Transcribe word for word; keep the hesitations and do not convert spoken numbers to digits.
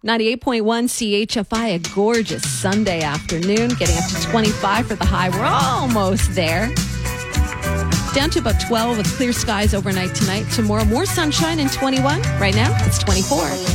ninety-eight point one C H F I, a gorgeous Sunday afternoon, getting up to twenty-five for the high. We're almost there. Down to about twelve with clear skies overnight tonight. Tomorrow, more sunshine and twenty-one. Right now, it's twenty-four.